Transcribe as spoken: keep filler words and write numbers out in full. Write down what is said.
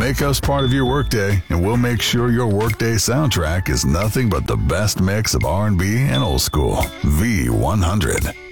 Make us part of your workday, and we'll make sure your workday soundtrack is nothing but the best mix of R and B and old school. V one hundred.